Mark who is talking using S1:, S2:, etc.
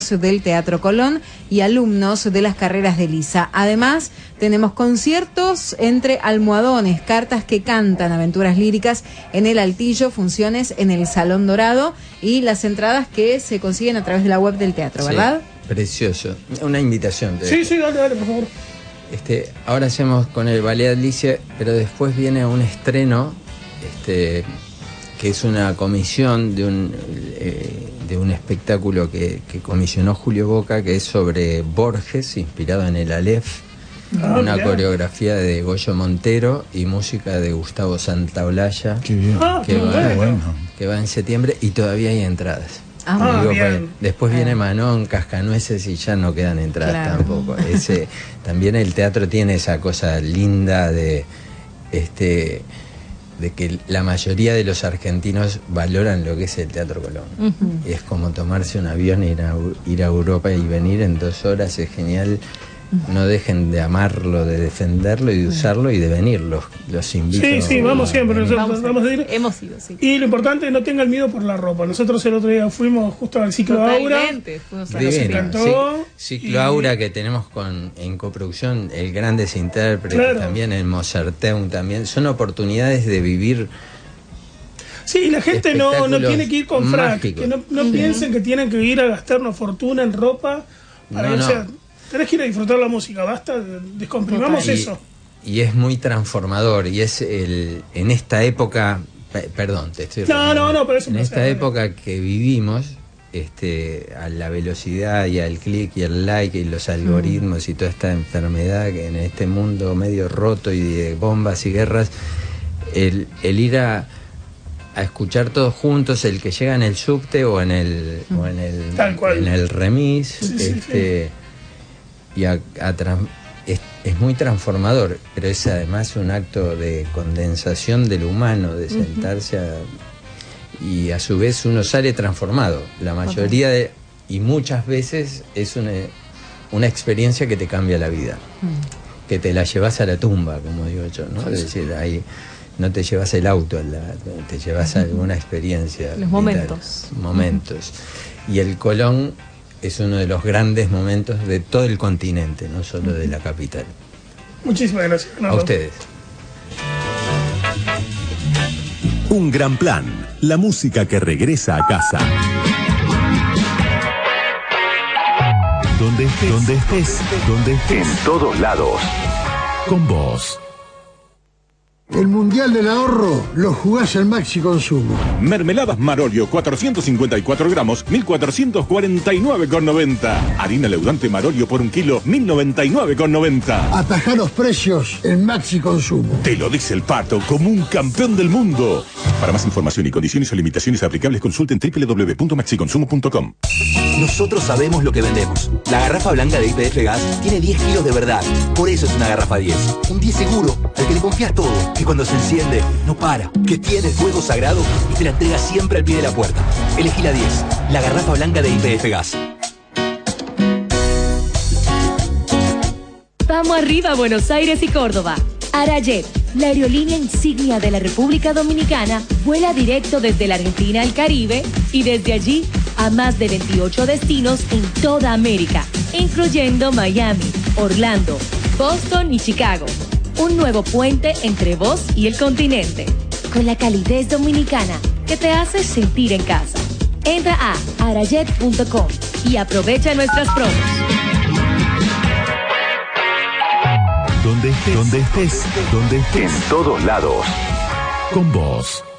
S1: alumnos del Teatro Colón y alumnos de las carreras de Lisa. Además, tenemos conciertos entre almohadones, cartas que cantan, aventuras líricas en el Altillo, funciones en el Salón Dorado y las entradas que se consiguen a través de la web del teatro, ¿verdad?
S2: Sí, precioso. Una invitación.
S3: Sí, dale, por favor.
S2: Ahora hacemos con el Ballet Alicia, pero después viene un estreno, que es una comisión de un espectáculo que comisionó Julio Boca, que es sobre Borges, inspirado en el Aleph, una coreografía de Goyo Montero y música de Gustavo Santaolalla, que va en septiembre y todavía hay entradas. Después viene Manon, Cascanueces y ya no quedan entradas tampoco. También el teatro tiene esa cosa linda de que la mayoría de los argentinos valoran lo que es el Teatro Colón. Es como tomarse un avión e ir a Europa y venir en 2 horas, es genial. No dejen de amarlo, de defenderlo y de usarlo y de venir. Los invito.
S3: Sí, vamos siempre. Nosotros vamos a ir.
S4: Hemos ido, sí.
S3: Y lo importante, no tengan miedo por la ropa. Nosotros el otro día fuimos justo al Ciclo Aura.
S4: Nos
S3: encantó.
S2: Ciclo Aura que tenemos en coproducción, el Grandes Intérpretes también, el Mozarteum también. Son oportunidades de vivir.
S3: Sí, la gente no tiene que ir con frac. Que no piensen que tienen que ir a gastar una fortuna en ropa para irse. Tenés que ir a disfrutar la música, basta, descomprimamos eso. Y
S2: es muy transformador, y es en esta época, perdón, te estoy
S3: pero eso
S2: en esta época que vivimos, a la velocidad y al clic y el like y los algoritmos y toda esta enfermedad que en este mundo medio roto y de bombas y guerras, el ir a escuchar todos juntos, el que llega en el subte o en el remis, y es muy transformador, pero es además un acto de condensación del humano, de sentarse y a su vez uno sale transformado. La mayoría y muchas veces es una experiencia que te cambia la vida, que te la llevas a la tumba, como digo yo, ¿no? Es decir, ahí no te llevas el auto, te llevas alguna experiencia.
S4: Los momentos.
S2: Y el Colón es uno de los grandes momentos de todo el continente, no solo de la capital.
S3: Muchísimas gracias.
S2: A ustedes.
S5: Un gran plan, la música que regresa a casa. Donde estés. En todos lados. Con vos.
S6: El Mundial del Ahorro lo jugás al Maxi Consumo.
S5: Mermeladas Marolio, 454 gramos, 1.449,90. Harina leudante Marolio por 1 kilo, 1.099,90.
S6: Atajá los precios en Maxi Consumo.
S5: Te lo dice el Pato, como un campeón del mundo. Para más información y condiciones o limitaciones aplicables, consulten www.maxiconsumo.com.
S7: Nosotros sabemos lo que vendemos. La garrafa blanca de YPF Gas tiene 10 kilos de verdad. Por eso es una garrafa 10. Un 10 seguro, al que le confías todo. Que cuando se enciende, no para. Que tiene fuego sagrado y te la entrega siempre al pie de la puerta. Elegí la 10. La garrafa blanca de YPF Gas.
S8: Vamos arriba, Buenos Aires y Córdoba. Arayet, la aerolínea insignia de la República Dominicana, vuela directo desde la Argentina al Caribe y desde allí a más de 28 destinos en toda América, incluyendo Miami, Orlando, Boston y Chicago. Un nuevo puente entre vos y el continente, con la calidez dominicana que te hace sentir en casa. Entra a arayet.com y aprovecha nuestras promos.
S5: Donde estés. En todos lados. Con vos.